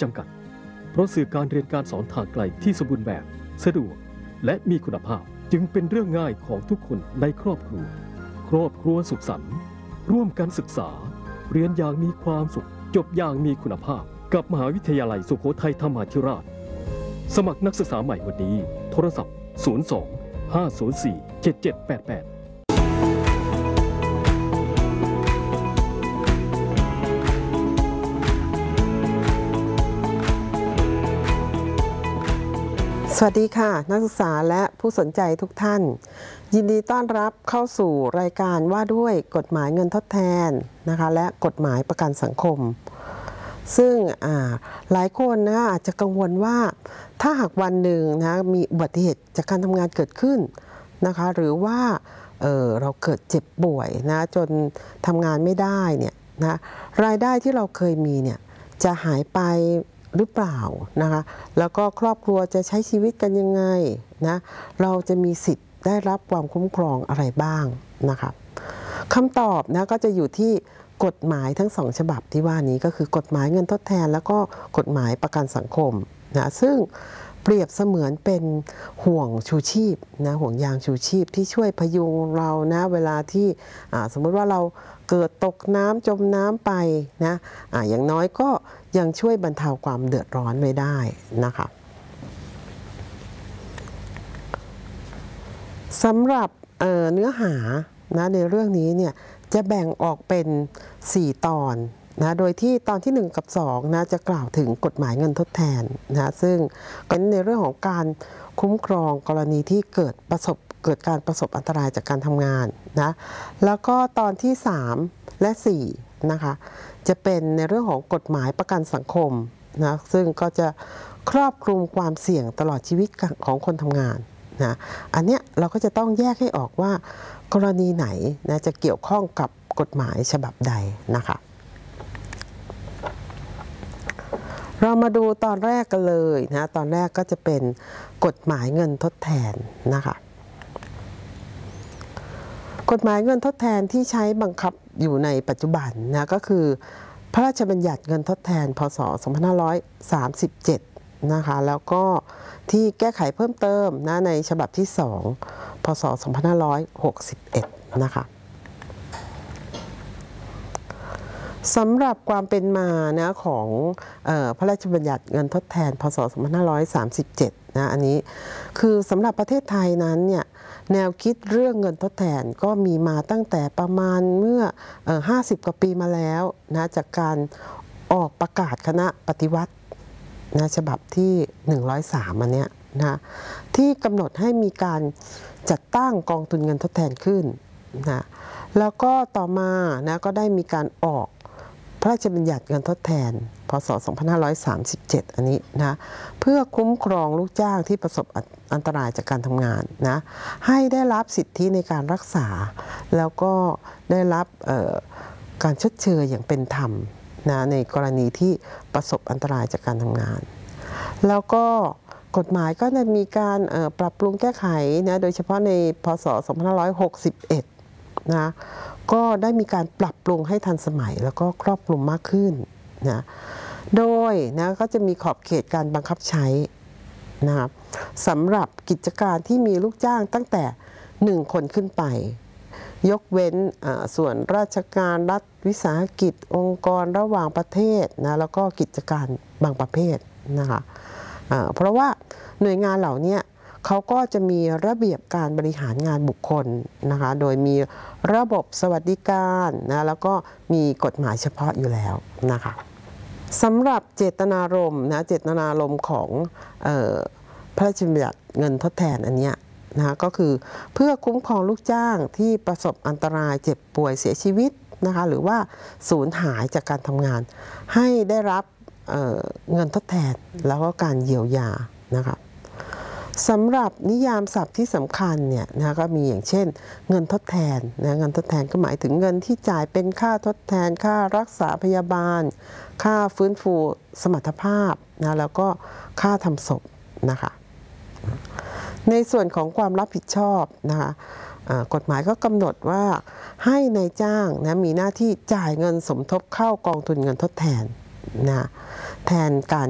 จำกัดเพราะสื่อการเรียนการสอนทางไกลที่สมบูรณ์แบบสะดวกและมีคุณภาพจึงเป็นเรื่องง่ายของทุกคนในครอบครัวสุขสันต์ร่วมกันศึกษาเรียนอย่างมีความสุขจบอย่างมีคุณภาพกับมหาวิทยาลัยสุโขทัยธรรมาธิราชสมัครนักศึกษาใหม่วันนี้โทรศัพท์02 504 7788 สวัสดีค่ะนักศึกษาและผู้สนใจทุกท่านยินดีต้อนรับเข้าสู่รายการว่าด้วยกฎหมายเงินทดแทนนะคะและกฎหมายประกันสังคมซึ่งหลายคนอาจจะกังวลว่าถ้าหากวันหนึ่งมีอุบัติเหตุจากการทำงานเกิดขึ้นนะคะหรือว่าเราเกิดเจ็บป่วยจนทำงานไม่ได้เนี่ยรายได้ที่เราเคยมีเนี่ยจะหายไปหรือเปล่านะคะแล้วก็ครอบครัวจะใช้ชีวิตกันยังไงเราจะมีสิทธิ์ได้รับความคุ้มครองอะไรบ้างนะคะคำตอบก็จะอยู่ที่กฎหมายทั้งสองฉบับที่ว่านี้ก็คือกฎหมายเงินทดแทนแล้วก็กฎหมายประกันสังคมซึ่งเปรียบเสมือนเป็นห่วงชูชีพห่วงยางชูชีพที่ช่วยพยุงเราเวลาที่สมมติว่าเราเกิดตกน้ำจมน้ำไปอย่างน้อยก็ยังช่วยบรรเทาความเดือดร้อนไว้ได้นะคะสำหรับเนื้อหาในเรื่องนี้เนี่ยจะแบ่งออกเป็น4ตอนโดยที่ตอนที่1กับ2จะกล่าวถึงกฎหมายเงินทดแทนซึ่งเป็นในเรื่องของการคุ้มครองกรณีที่เกิดการประสบอันตรายจากการทำงานแล้วก็ตอนที่3และ4นะคะจะเป็นในเรื่องของกฎหมายประกันสังคมซึ่งก็จะครอบคลุมความเสี่ยงตลอดชีวิตของคนทำงานอันเนี้ยเราก็จะต้องแยกให้ออกว่ากรณีไหนจะเกี่ยวข้องกับกฎหมายฉบับใดนะคะเรามาดูตอนแรกกันเลยตอนแรกก็จะเป็นกฎหมายเงินทดแทนนะคะกฎหมายเงินทดแทนที่ใช้บังคับอยู่ในปัจจุบันก็คือพระราชบัญญัติเงินทดแทนพ.ศ. 2537นะคะแล้วก็ที่แก้ไขเพิ่มเติมในฉบับที่2พ.ศ. 2561นะคะสำหรับความเป็นมาของพระราชบัญญัติเงินทดแทนพ.ศ. 2537อันนี้คือสำหรับประเทศไทยนั้นเนี่ยแนวคิดเรื่องเงินทดแทนก็มีมาตั้งแต่ประมาณเมื่อ50 กว่าปีมาแล้วจากการออกประกาศคณะปฏิวัติฉบับที่103อันเนี้ยที่กำหนดให้มีการจัดตั้งกองทุนเงินทดแทนขึ้นแล้วก็ต่อมาก็ได้มีการออกพระราชบัญญัติเงินทดแทนพ.ศ. 2537อันนี้เพื่อคุ้มครองลูกจ้างที่ประสบอันตรายจากการทำงานให้ได้รับสิทธิในการรักษาแล้วก็ได้รับการชดเชยอย่างเป็นธรรมในกรณีที่ประสบอันตรายจากการทำงานแล้วก็กฎหมายก็ได้มีการปรับปรุงแก้ไขโดยเฉพาะในพ.ศ. 2561ก็ได้มีการปรับปรุงให้ทันสมัยแล้วก็ครอบคลุมมากขึ้นโดยก็จะมีขอบเขตการบังคับใช้สำหรับกิจการที่มีลูกจ้างตั้งแต่1 คนขึ้นไปยกเว้นส่วนราชการรัฐวิสาหกิจองค์กรระหว่างประเทศแล้วก็กิจการบางประเภทนะคะเพราะว่าหน่วยงานเหล่านี้เขาก็จะมีระเบียบการบริหารงานบุคคลนะคะโดยมีระบบสวัสดิการแล้วก็มีกฎหมายเฉพาะอยู่แล้วนะคะสำหรับเจตนารมณ์ของพระราชบัญญัติเงินทดแทนอันนี้ก็คือเพื่อคุ้มครองลูกจ้างที่ประสบอันตรายเจ็บป่วยเสียชีวิตนะคะหรือว่าสูญหายจากการทำงานให้ได้รับเงินทดแทนแล้วก็การเยียวยานะคะสำหรับนิยามศัพท์ที่สำคัญเนี่ยก็มีอย่างเช่นเงินทดแทนเงินทดแทนก็หมายถึงเงินที่จ่ายเป็นค่าทดแทนค่ารักษาพยาบาลค่าฟื้นฟูสมรรถภาพแล้วก็ค่าทำศพนะคะในส่วนของความรับผิดชอบนะคะกฎหมายก็กำหนดว่าให้นายจ้างมีหน้าที่จ่ายเงินสมทบเข้ากองทุนเงินทดแทนแทนการ